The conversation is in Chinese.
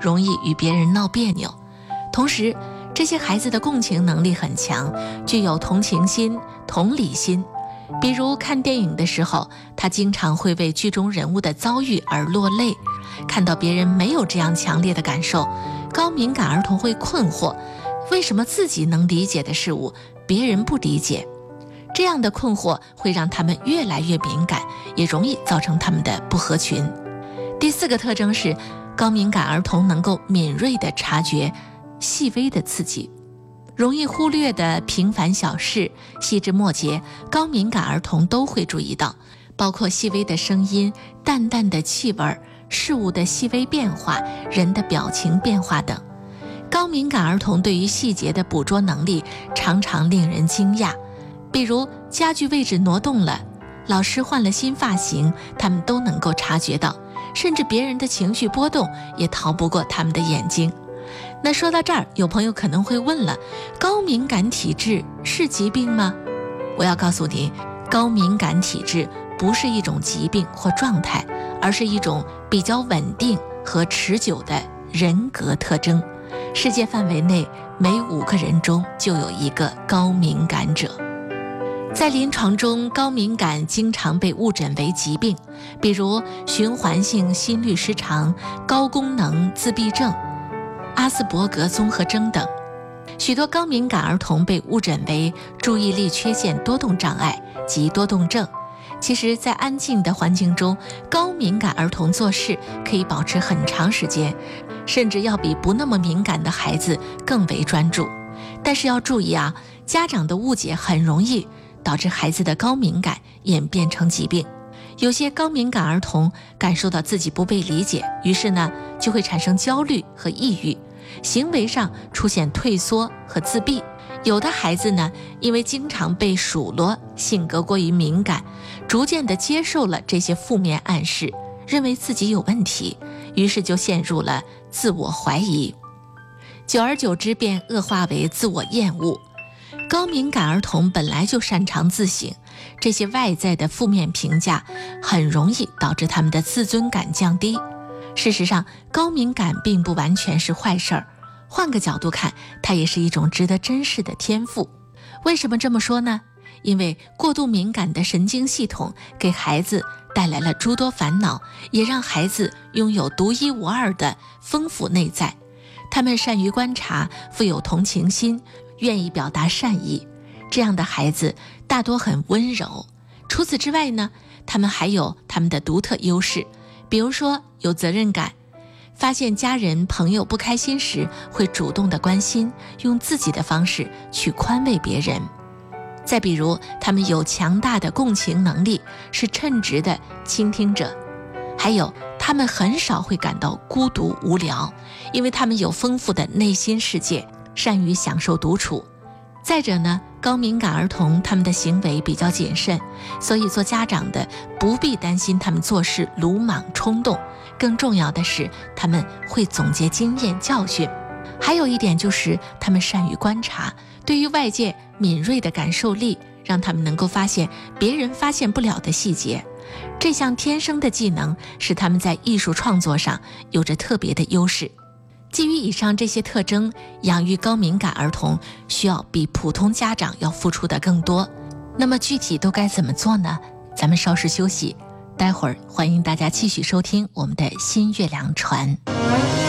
容易与别人闹别扭。同时，这些孩子的共情能力很强，具有同情心、同理心。比如看电影的时候，他经常会为剧中人物的遭遇而落泪。看到别人没有这样强烈的感受，高敏感儿童会困惑，为什么自己能理解的事物，别人不理解？这样的困惑会让他们越来越敏感，也容易造成他们的不合群。第4个特征是，高敏感儿童能够敏锐地察觉细微的刺激。容易忽略的平凡小事、细枝末节，高敏感儿童都会注意到，包括细微的声音、淡淡的气味、事物的细微变化、人的表情变化等。高敏感儿童对于细节的捕捉能力常常令人惊讶，比如家具位置挪动了，老师换了新发型，他们都能够察觉到，甚至别人的情绪波动也逃不过他们的眼睛。那说到这儿，有朋友可能会问了，高敏感体质是疾病吗？我要告诉你，高敏感体质不是一种疾病或状态，而是一种比较稳定和持久的人格特征。世界范围内，每5个人中就有1个高敏感者。在临床中，高敏感经常被误诊为疾病，比如循环性心律失常、高功能自闭症、阿斯伯格综合征等。许多高敏感儿童被误诊为注意力缺陷多动障碍及多动症。其实，在安静的环境中，高敏感儿童做事可以保持很长时间，甚至要比不那么敏感的孩子更为专注。但是要注意啊，家长的误解很容易导致孩子的高敏感演变成疾病。有些高敏感儿童感受到自己不被理解，于是呢就会产生焦虑和抑郁，行为上出现退缩和自闭。有的孩子呢，因为经常被数落，性格过于敏感，逐渐地接受了这些负面暗示，认为自己有问题，于是就陷入了自我怀疑，久而久之便恶化为自我厌恶。高敏感儿童本来就擅长自省，这些外在的负面评价很容易导致他们的自尊感降低。事实上，高敏感并不完全是坏事儿，换个角度看，它也是一种值得珍视的天赋。为什么这么说呢？因为过度敏感的神经系统给孩子带来了诸多烦恼，也让孩子拥有独一无二的丰富内在。他们善于观察，富有同情心，愿意表达善意，这样的孩子大多很温柔。除此之外呢，他们还有他们的独特优势，比如说有责任感，发现家人朋友不开心时会主动的关心，用自己的方式去宽慰别人。再比如，他们有强大的共情能力，是称职的倾听者。还有，他们很少会感到孤独无聊，因为他们有丰富的内心世界，善于享受独处。再者呢，高敏感儿童他们的行为比较谨慎，所以做家长的不必担心他们做事鲁莽冲动，更重要的是他们会总结经验教训。还有一点就是他们善于观察，对于外界敏锐的感受力，让他们能够发现别人发现不了的细节。这项天生的技能使他们在艺术创作上有着特别的优势。基于以上这些特征，养育高敏感儿童需要比普通家长要付出的更多。那么具体都该怎么做呢？咱们稍事休息，待会儿欢迎大家继续收听我们的新月亮船。